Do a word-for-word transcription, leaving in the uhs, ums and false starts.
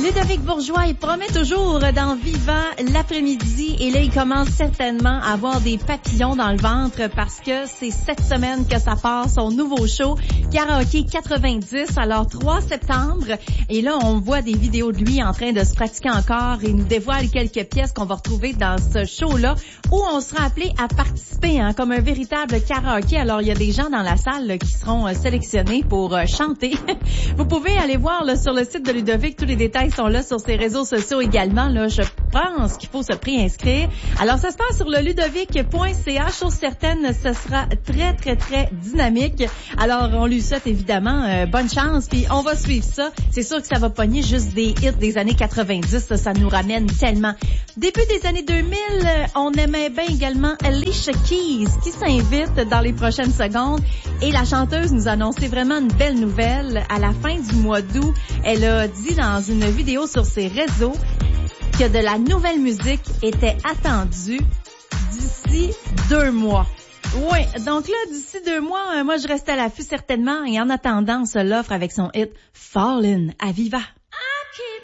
Ludovic Bourgeois, il promet toujours dans Vivant l'après-midi et là, il commence certainement à avoir des papillons dans le ventre parce que c'est cette semaine que ça part, son nouveau show Karaoké quatre-vingt-dix, alors trois septembre. Et là, on voit des vidéos de lui en train de se pratiquer encore et nous dévoile quelques pièces qu'on va retrouver dans ce show-là où on sera appelé à participer hein, comme un véritable karaoké. Alors, il y a des gens dans la salle là, qui seront euh, sélectionnés pour euh, chanter. Vous pouvez aller voir là, sur le site de Ludovic, tous les détails sont là sur ses réseaux sociaux également. Là, je pense qu'il faut se préinscrire. Alors, ça se passe sur le ludovic point c a. Chose certaine, ce sera très, très, très dynamique. Alors, on lui souhaite évidemment euh, bonne chance. Puis, on va suivre ça. C'est sûr que ça va pogner juste des hits des années quatre-vingt-dix. Ça, ça nous ramène tellement. Début des années deux mille, on aimait bien également Alicia Keys qui s'invite dans les prochaines secondes. Et la chanteuse nous a annoncé vraiment une belle nouvelle. À la fin du mois d'août, elle a dit dans une vidéo sur ses réseaux que de la nouvelle musique était attendue d'ici deux mois. Oui, donc là, d'ici deux mois, moi je reste à l'affût certainement. Et en attendant, on se l'offre avec son hit Fallin' à Viva.